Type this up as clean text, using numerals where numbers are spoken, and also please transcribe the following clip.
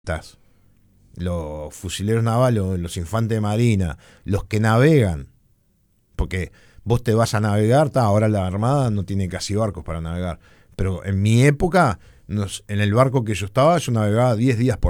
los fusileros navales, los infantes de marina, los que navegan, porque vos te vas a navegar, ahora la Armada no tiene casi barcos para navegar, pero en mi época, en el barco que yo estaba, yo navegaba 10 días por